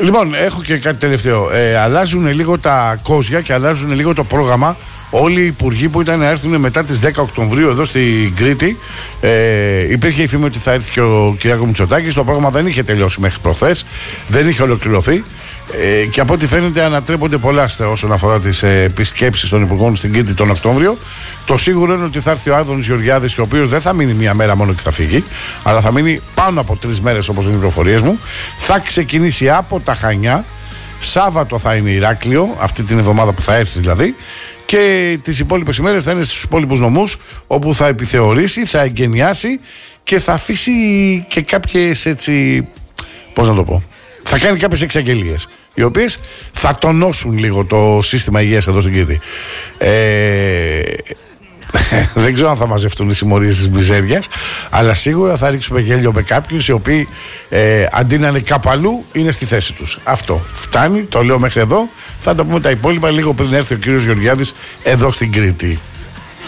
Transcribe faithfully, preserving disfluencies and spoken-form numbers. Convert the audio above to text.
Λοιπόν, έχω και κάτι τελευταίο. Ε, αλλάζουν λίγο τα κόζια και αλλάζουν λίγο το πρόγραμμα. Όλοι οι υπουργοί που ήταν να έρθουν μετά τις δέκα Οκτωβρίου εδώ στην Κρήτη, ε, υπήρχε η φήμη ότι θα έρθει και ο Κυριάκος Μητσοτάκης. Το πρόγραμμα δεν είχε τελειώσει μέχρι προχθές, δεν είχε ολοκληρωθεί. Ε, και από ό,τι φαίνεται ανατρέπονται πολλά όσον αφορά τις ε, επισκέψεις των υπουργών στην Κρήτη τον Οκτώβριο. Το σίγουρο είναι ότι θα έρθει ο Άδωνης Γεωργιάδης, ο οποίος δεν θα μείνει μία μέρα μόνο και θα φύγει, αλλά θα μείνει πάνω από τρεις μέρες όπως είναι οι πληροφορίες μου. Θα ξεκινήσει από τα Χανιά. Σάββατο θα είναι Ηράκλειο, αυτή την εβδομάδα που θα έρθει δηλαδή. Και τις υπόλοιπες ημέρες θα είναι στους υπόλοιπους νομούς, όπου θα επιθεωρήσει, θα εγκαινιάσει και θα αφήσει και κάποιες έτσι, πώς να το πω, θα κάνει κάποιες εξαγγελίες, οι οποίες θα τονώσουν λίγο το σύστημα υγείας εδώ στην Κρήτη. Ε, δεν ξέρω αν θα μαζευτούν οι συμμορίες της μιζέριας, αλλά σίγουρα θα ρίξουμε γέλιο με κάποιους οι οποίοι ε, αντί να είναι κάπου αλλού είναι στη θέση τους. Αυτό φτάνει, το λέω μέχρι εδώ. Θα τα πούμε τα υπόλοιπα λίγο πριν έρθει ο κύριος Γεωργιάδης εδώ στην Κρήτη.